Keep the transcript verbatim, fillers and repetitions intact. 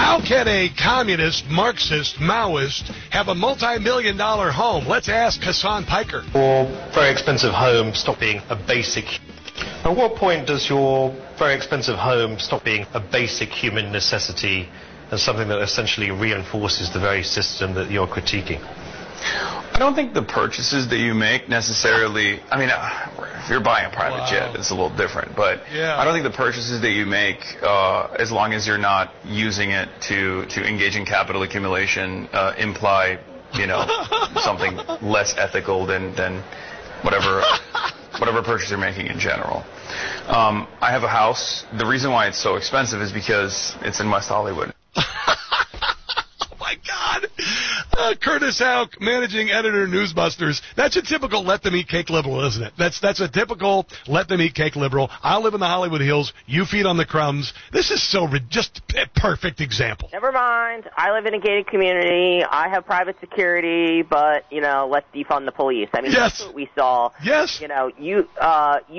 How can a communist, Marxist, Maoist have a multi-million dollar home? Let's ask Hassan Piker. Your very expensive home stop being a basic... At what point does your very expensive home stop being a basic human necessity and something that essentially reinforces the very system that you're critiquing? I don't think the purchases that you make necessarily, I mean, uh, if you're buying a private Wow. jet, it's a little different, but Yeah. I don't think the purchases that you make, uh, as long as you're not using it to, to engage in capital accumulation, uh, imply, you know, something less ethical than, than whatever, whatever purchase you're making in general. Um, I have a house. The reason why it's so expensive is because it's in West Hollywood. Oh, my God. Uh, Curtis Houck, managing editor, Newsbusters. That's a typical let-them-eat-cake liberal, isn't it? That's that's a typical let-them-eat-cake liberal. I live in the Hollywood Hills. You feed on the crumbs. This is so re- just a perfect example. Never mind. I live in a gated community. I have private security, but, you know, let's defund the police. I mean, Yes. that's what we saw. Yes. You know, you, uh,